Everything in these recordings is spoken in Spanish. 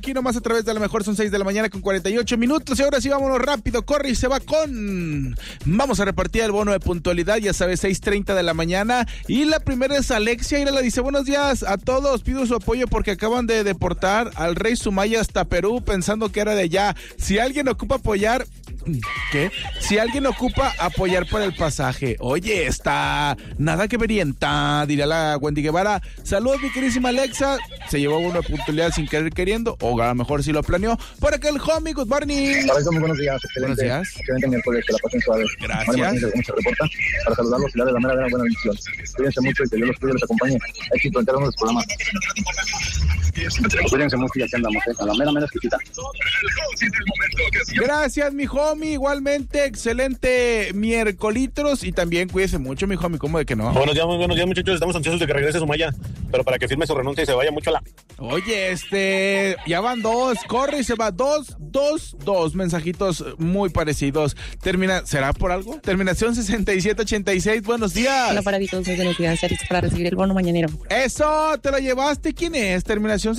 Aquí nomás a través de la mejor son 6 de la mañana con 48 minutos. Y ahora sí, vámonos rápido. Corre y se va con... Vamos a repartir el bono de puntualidad, ya sabes, 6:30 de la mañana. Y la primera es Alexia. Y la dice, buenos días a todos. Pido su apoyo porque acaban de deportar al rey Sumaya hasta Perú pensando que era de allá. Si alguien ocupa apoyar... ¿Qué? Si alguien ocupa apoyar para el pasaje. Oye, está nada que verienta, diría la Wendy Guevara. Saludos, mi queridísima Alexa. Se llevó una puntualidad sin querer queriendo, o a lo mejor sí lo planeó. Por acá el homie, good morning. Muy buenos días, excelente. Buenos días. Excelente miércoles, que la pasen suave. Gracias. Se reporta para saludarlos y darles la mera buena bendición. Cuídense mucho y que Dios los cuide y los acompañe. Éxito en cada uno de los programas. Cuídense mucho y aquí andamos, a la mera exquisita. Gracias, mi homie. Igualmente, excelente miércolitros. Y también cuídese mucho, mi homie. ¿Cómo de que no? Buenos días, muchachos. Estamos ansiosos de que regrese Sumaya, pero para que firme su renuncia y se vaya mucho a la... Oye, ya van dos. Corre y se va. Dos mensajitos muy parecidos. ¿Será por algo? Terminación 6786. Buenos días. Hola, paraditos. Soy de los días para recibir el bono mañanero. Eso, te lo llevaste. ¿Quién es? Terminación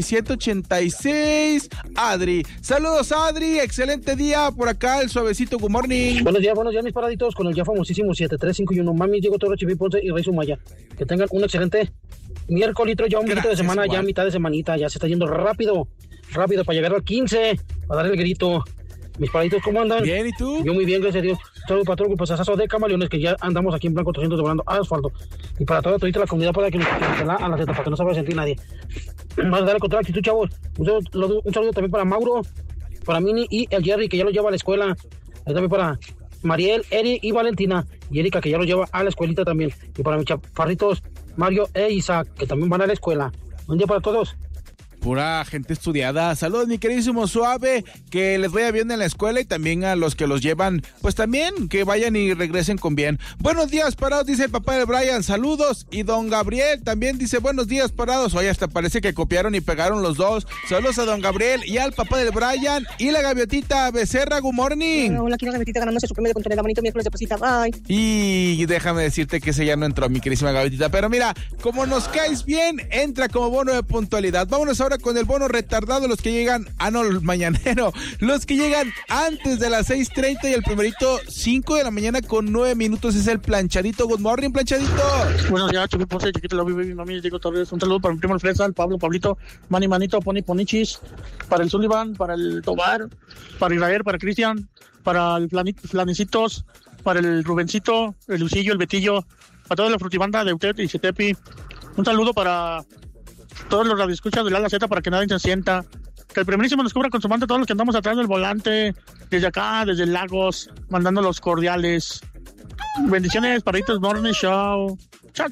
6786. Adri. Saludos, Adri. Excelente día. Por acá, el suavecito. Good morning. Buenos días, mis paraditos. Con el ya famosísimo 7351. Mami, Diego Toro, Chipi Ponce y Rey Sumaya. Que tengan un excelente miércoles, ya un poquito de semana, igual. Ya mitad de semanita. Ya se está yendo rápido para llegar al 15. Para dar el grito. Mis paraditos, ¿cómo andan? Bien, ¿y tú? Yo muy bien, gracias a Dios. Saludos para todo el grupo de camaleones que ya andamos aquí en Blanco 300 doblando asfalto. Y para toda la comunidad para que nos a la Z, para que no se vaya a sentir nadie. Más darle contra actitud, chavos. Un saludo también para Mauro, para Mini y el Jerry, que ya lo lleva a la escuela. Ahí también para Mariel, Eri y Valentina. Y Erika, que ya lo lleva a la escuelita también. Y para mis chaparritos, Mario e Isaac, que también van a la escuela. Un día para todos. Pura gente estudiada. Saludos, mi queridísimo Suave, que les vaya bien en la escuela y también a los que los llevan, pues también que vayan y regresen con bien. Buenos días, parados, dice el papá de Brian. Saludos. Y don Gabriel también dice buenos días, parados. Oye, hasta parece que copiaron y pegaron los dos. Saludos a don Gabriel y al papá del Brian y la gaviotita Becerra. Good morning. Hola, aquí la gaviotita ganándose su premio de control. Bonito miércoles de pasita. Bye. Y déjame decirte que ese ya no entró, mi queridísima gaviotita. Pero mira, como nos caes bien, entra como bono de puntualidad. Vámonos ahora con el bono retardado, los que llegan, el mañanero, los que llegan antes de las 6:30 y el primerito 5 de la mañana con 9 minutos es el planchadito. Good morning, planchadito. Buenos días, Chupi Ponce, chiquito, la vive mi mami, Diego Torres. Un saludo para mi primo el Fresa, el Pablo, Pablito, Manito, Ponichis, para el Sullivan, para el Tobar, para Israel, para Cristian, para el Flanecitos, para el Rubencito, el Lucillo, el Betillo, para toda la frutibanda de Utet y Cetepi. Un saludo para todos los radioescuchas de la Z para que nadie se sienta. Que el primerísimo nos cubra con su manta a todos los que andamos atrás del volante, desde acá, desde Lagos, mandando los cordiales. Bendiciones, paritos, morning show. Chao.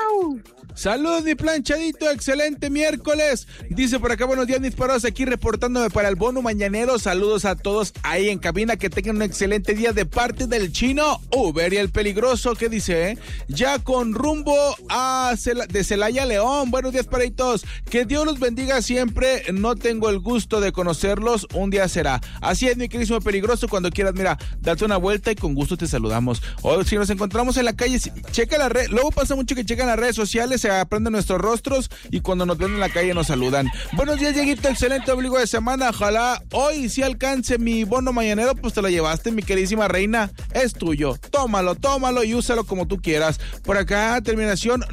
Salud, mi planchadito, excelente miércoles. Dice por acá, buenos días, mis parados, aquí reportándome para el bono mañanero. Saludos a todos ahí en cabina, que tengan un excelente día de parte del Chino Uber y el Peligroso, ¿qué dice? Ya con rumbo de Celaya, León. Buenos días, paritos, que Dios los bendiga siempre. No tengo el gusto de conocerlos, un día será. Así es, mi queridísimo Peligroso, cuando quieras, mira, date una vuelta y con gusto te saludamos. O si nos encontramos en la calle, checa la red. Luego pasa mucho que checan las redes sociales, se aprenden nuestros rostros y cuando nos ven en la calle nos saludan. Buenos días, Dieguito, excelente ombligo de semana. Ojalá hoy sí alcance mi bono mañanero. Pues te lo llevaste, mi queridísima reina, es tuyo. Tómalo y úsalo como tú quieras. Por acá, terminación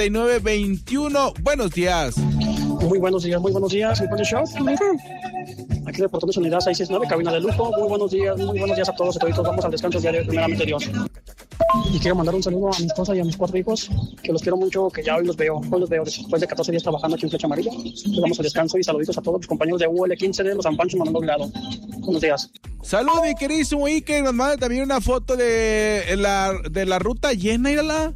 9921. Buenos días. Muy buenos días, mi buen show. Aquí reportando su unidad 669, cabina de lujo. Muy buenos días a todos. Vamos al descanso diario, primeramente Dios. Y quiero mandar un saludo a mi esposa y a mis 4 hijos, que los quiero mucho, que ya hoy los veo después de 14 días trabajando aquí en Flecha Amarilla. Nos vamos al descanso y saluditos a todos los compañeros de UL15 de los San Pancho mandando un lado. Buenos días. Salud, mi queridísimo Ike, nos manda también una foto de la ruta llena, mírala.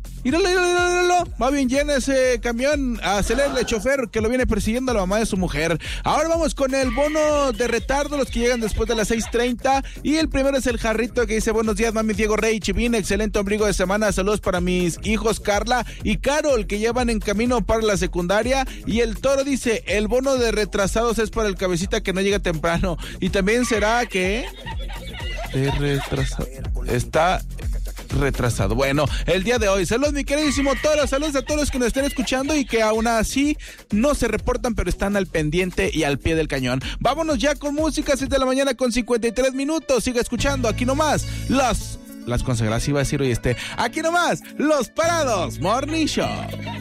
Va bien llena ese camión, a acelerle chofer que lo viene persiguiendo a la mamá de su mujer. Ahora vamos con el bono de retardo, los que llegan después de las 6:30, y el primero es el Jarrito, que dice buenos días, mami, Diego Rey, Chivín, excelente ombligo de semana, saludos para mis hijos Carla y Carol, que llevan en camino para la secundaria. Y el Toro dice, el bono de retrasados es para el cabecita que no llega temprano. Y también será que de retrasado está retrasado. Bueno, el día de hoy, saludos mi queridísimo Toro, saludos a todos los que nos estén escuchando y que aún así no se reportan, pero están al pendiente y al pie del cañón. Vámonos ya con música, 7 de la mañana con 53 minutos. Siga escuchando aquí nomás las consagradas, iba a decir hoy aquí nomás, Los Parados Morning Show.